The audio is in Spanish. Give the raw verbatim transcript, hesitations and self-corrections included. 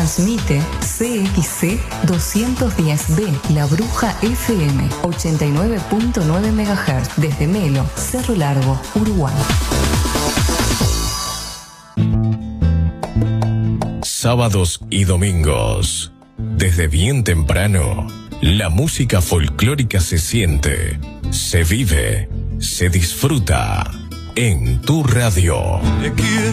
Transmite C X C doscientos diez B, La Bruja F M, ochenta y nueve punto nueve megahertz, desde Melo, Cerro Largo, Uruguay. Sábados y domingos, desde bien temprano, la música folclórica se siente, se vive, se disfruta en tu radio. Te quiero